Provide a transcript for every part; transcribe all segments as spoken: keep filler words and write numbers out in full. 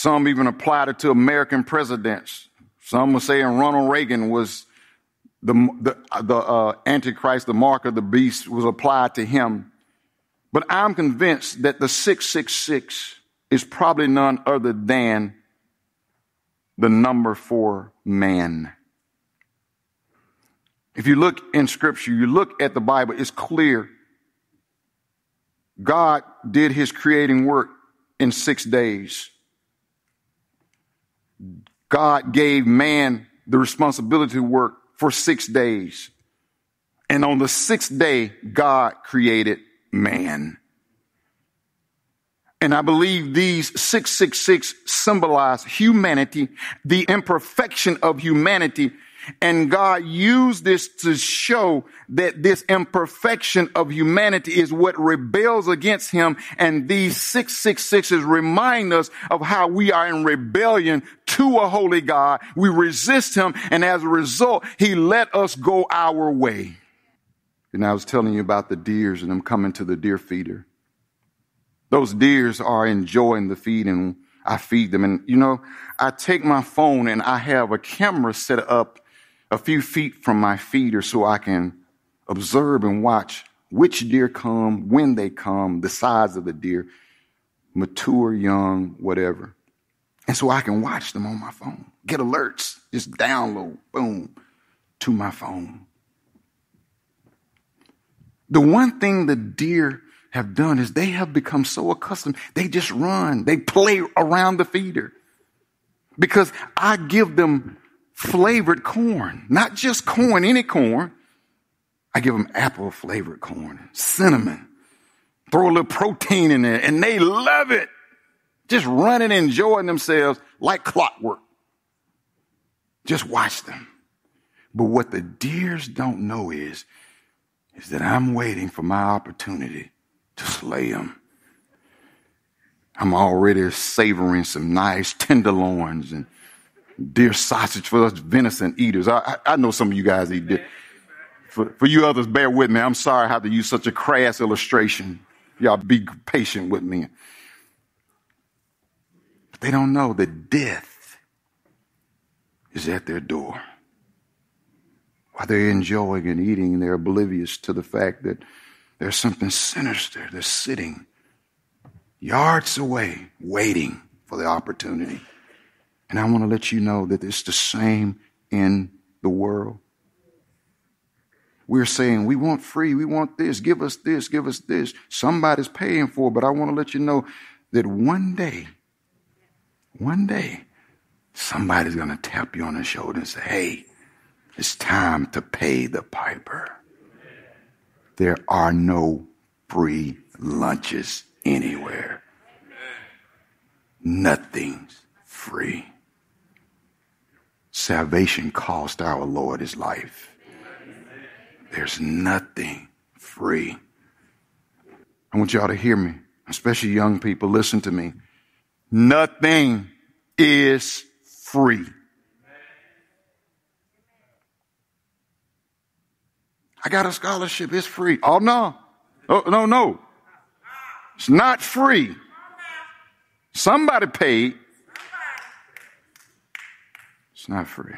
Some even applied it to American presidents. Some were saying Ronald Reagan was the, the, the uh, Antichrist, the mark of the beast was applied to him. But I'm convinced that the six six six is probably none other than the number for man. If you look in Scripture, you look at the Bible, it's clear God did his creating work in six days. God gave man the responsibility to work for six days. And on the sixth day, God created man. And I believe these six six six symbolize humanity, the imperfection of humanity. And God used this to show that this imperfection of humanity is what rebels against him. And these six six sixes remind us of how we are in rebellion to a holy God. We resist him. And as a result, he let us go our way. And I was telling you about the deers and them coming to the deer feeder. Those deers are enjoying the feed, and I feed them. And, you know, I take my phone and I have a camera set up a few feet from my feeder so I can observe and watch which deer come, when they come, the size of the deer, mature, young, whatever. And so I can watch them on my phone, get alerts, just download, boom, to my phone. The one thing the deer have done is they have become so accustomed, they just run, they play around the feeder because I give them flavored corn, not just corn, any corn. I give them apple flavored corn, cinnamon, throw a little protein in there, and they love it. Just running, enjoying themselves like clockwork. Just watch them. But what the deers don't know is, is that I'm waiting for my opportunity to slay them. I'm already savoring some nice tenderloins and deer sausage for us venison eaters. I, I know some of you guys eat deer. For, for you others, bear with me. I'm sorry I have to use such a crass illustration. Y'all be patient with me. But they don't know that death is at their door. While they're enjoying and eating, they're oblivious to the fact that there's something sinister. They're sitting yards away, waiting for the opportunity. And I want to let you know that it's the same in the world. We're saying we want free, we want this, give us this, give us this. Somebody's paying for it, but I want to let you know that one day, one day, somebody's going to tap you on the shoulder and say, hey, it's time to pay the piper. There are no free lunches anywhere. Nothing's free. Salvation cost our Lord his life. There's nothing free. I want y'all to hear me, especially young people. Listen to me. Nothing is free. I got a scholarship. It's free. Oh, no. Oh, no, no. It's not free. Somebody paid. It's not free.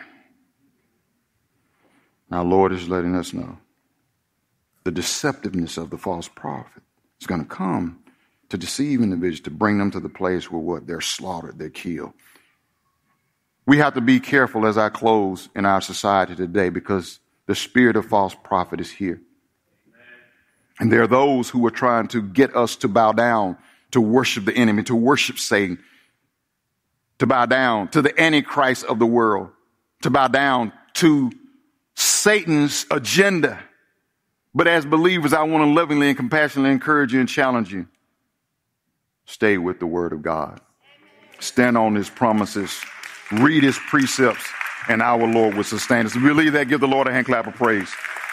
Our Lord is letting us know the deceptiveness of the false prophet is going to come to deceive individuals, to bring them to the place where what? They're slaughtered, they're killed. We have to be careful as I close in our society today because the spirit of false prophet is here. And there are those who are trying to get us to bow down, to worship the enemy, to worship Satan, to bow down to the Antichrist of the world, to bow down to Satan's agenda. But as believers, I want to lovingly and compassionately encourage you and challenge you. Stay with the word of God. Stand on his promises. Read his precepts, and our Lord will sustain us. If you believe that, give the Lord a hand clap of praise.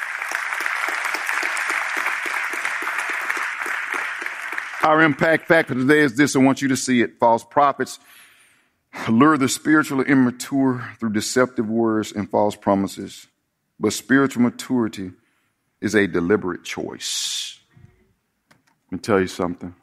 Our impact factor today is this. I want you to see it. False prophets lure the spiritually immature through deceptive words and false promises. But spiritual maturity is a deliberate choice. Let me tell you something.